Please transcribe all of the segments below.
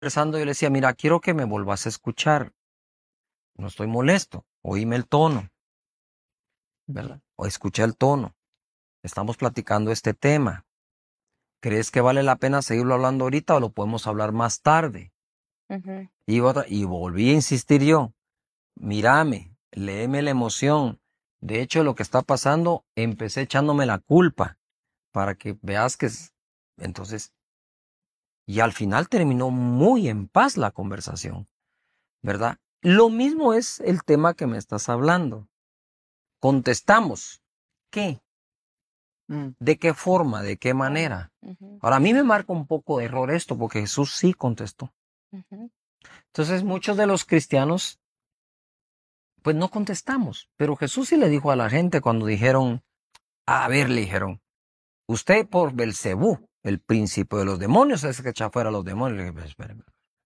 conversando, yo le decía, mira, quiero que me vuelvas a escuchar. No estoy molesto. Oíme el tono, ¿verdad? O escucha el tono. Estamos platicando este tema. ¿Crees que vale la pena seguirlo hablando ahorita o lo podemos hablar más tarde? Ujú. Y volví a insistir yo. Mírame, léeme la emoción. De hecho, lo que está pasando, empecé echándome la culpa para que veas que entonces, y al final terminó muy en paz la conversación, ¿verdad? Lo mismo es el tema que me estás hablando. Contestamos. ¿Qué? Mm. ¿De qué forma? ¿De qué manera? Ujú. Ahora, a mí me marca un poco de error esto, porque Jesús sí contestó. Ujú. Entonces, muchos de los cristianos, pues no contestamos. Pero Jesús sí le dijo a la gente cuando dijeron, a ver, le dijeron, usted por Belcebú, el príncipe de los demonios, es que echa fuera a los demonios. Le dije, "Pues, espérame.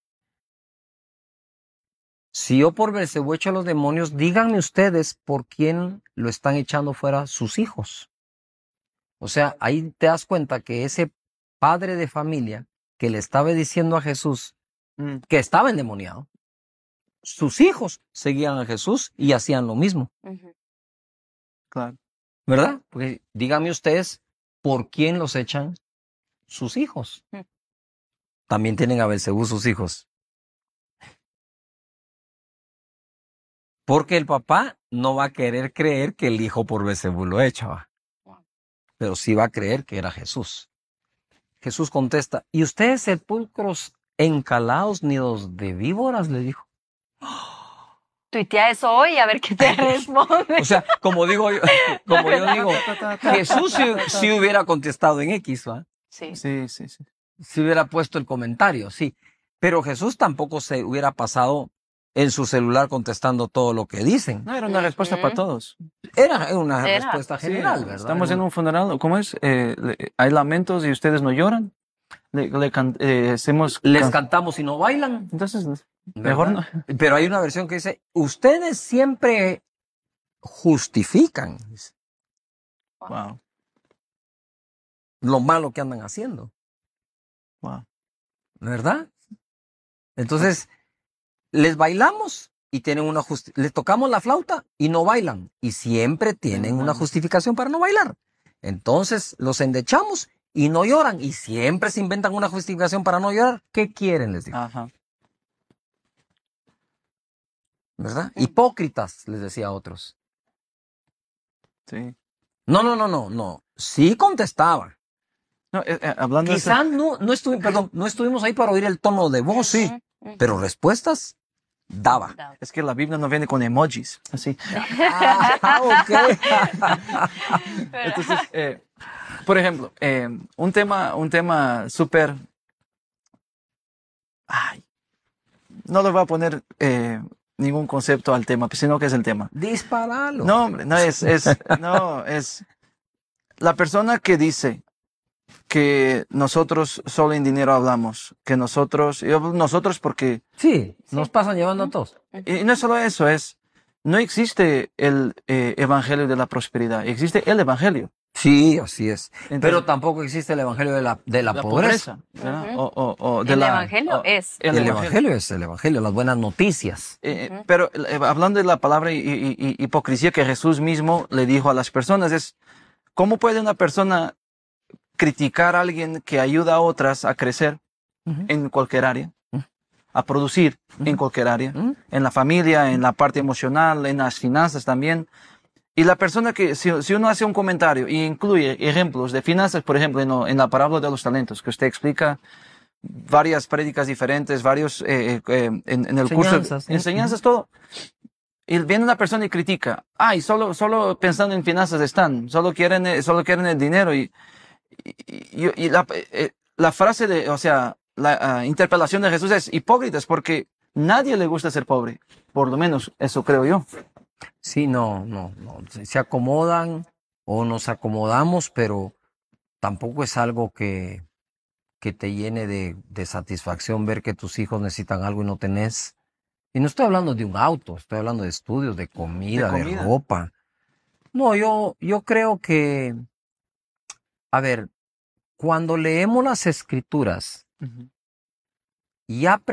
Si yo por Belcebú echo a los demonios, díganme ustedes por quién lo están echando fuera sus hijos. O sea, ahí te das cuenta que ese padre de familia que le estaba diciendo a Jesús Mm. que estaba endemoniado, sus hijos seguían a Jesús y hacían lo mismo, Ujú. Claro. ¿verdad? Porque díganme ustedes por quién los echan sus hijos. Mm. También tienen a Belcebú sus hijos. Porque el papá no va a querer creer que el hijo por Belcebú lo echa, pero sí va a creer que era Jesús. Jesús contesta, ¿y ustedes sepulcros encalados nidos de víboras? Le dijo. Tuitea eso hoy a ver qué te responde. O sea, como yo digo, Jesús si hubiera contestado en X, ¿va? Sí. Sí, sí, sí. Si hubiera puesto el comentario, sí. Pero Jesús tampoco se hubiera pasado en su celular contestando todo lo que dicen. No, era una respuesta para todos. Era una Era. respuesta Sí, general, ¿verdad? estamos en un funeral, ¿cómo es? Hay lamentos y ustedes no lloran. Hacemos Les cantamos y no bailan, Entonces, mejor no. ¿verdad? Pero hay una versión que dice, ustedes siempre justifican Wow, lo malo que andan haciendo, wow. ¿verdad? Entonces, les bailamos y tienen les tocamos la flauta y no bailan. Y siempre tienen una justificación para no bailar. Entonces, los endechamos y no lloran. Y siempre se inventan una justificación para no llorar. ¿Qué quieren? Les digo. Ajá. ¿Verdad? Hipócritas, les decía a otros. Sí. No. Sí contestaba. No, hablando de Quizás no estuvimos ahí para oír el tono de voz, sí. Pero respuestas daba. es que la Biblia no viene con emojis, así. Ok. Entonces, por ejemplo, un tema súper... Ay, no le voy a poner ningún concepto al tema, sino que es el tema. Disparalo. No, hombre, no es la persona que dice que nosotros solo en dinero hablamos, que nosotros porque... Sí, nos pasan llevando a todos. Y no es solo eso, no existe el evangelio de la prosperidad, existe el evangelio. Sí, así es. Entonces, pero tampoco existe el evangelio de la pobreza. ¿verdad? El evangelio es. El evangelio es el evangelio, las buenas noticias. Pero hablando de la palabra hipocresía que Jesús mismo le dijo a las personas, es ¿cómo puede una persona criticar a alguien que ayuda a otras a crecer en cualquier área? A producir en cualquier área, en la familia, en la parte emocional, en las finanzas también. Y la persona que, si uno hace un comentario y incluye ejemplos de finanzas, por ejemplo, en la parábola de los talentos, que usted explica varias prédicas diferentes, varios, en el curso, enseñanzas, todo. Y viene una persona y critica, y solo pensando en finanzas están, solo quieren el dinero y la frase la interpelación de Jesús es hipócritas porque nadie le gusta ser pobre. Por lo menos eso creo yo. Sí, no. Se acomodan o nos acomodamos, pero tampoco es algo que te llene de satisfacción ver que tus hijos necesitan algo y no tenés. Y no estoy hablando de un auto, estoy hablando de estudios, de comida, de ropa. No, yo creo que, a ver, cuando leemos las escrituras, y ha